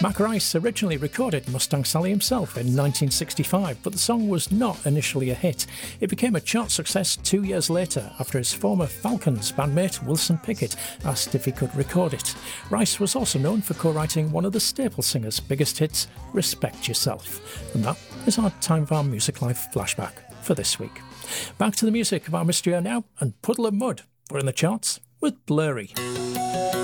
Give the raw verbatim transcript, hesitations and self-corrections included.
Mac Rice originally recorded Mustang Sally himself in nineteen sixty-five, but the song was not initially a hit. It became a chart success two years later after his former Falcons bandmate Wilson Pickett asked if he could record it. Rice was also known for co-writing one of the Staple Singers' biggest hits, Respect Yourself. And that is our Time Farm Music Life flashback for this week. Back to the music of our mystery now, and Puddle of Mud. We're in the charts with Blurry.